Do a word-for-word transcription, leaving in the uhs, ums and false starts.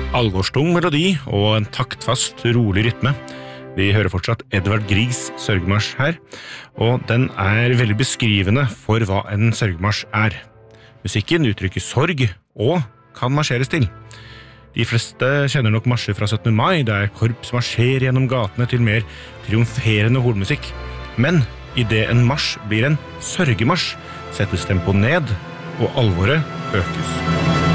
alvorstung melodi og en taktfast, rolig rytme. Vi hører fortsatt Edvard Griegs sørgemarsj her, og den er veldig beskrivende for hva en sørgemarsj er. Musikken uttrykker sorg og kan marsjeres til. De fleste kjenner nok marsjer fra syttende mai, der korps marsjerer gjennom gatene til mer triumferende hornmusikk. Men i det en marsj blir en sørgemarsj, settes tempo ned, og alvoret økes.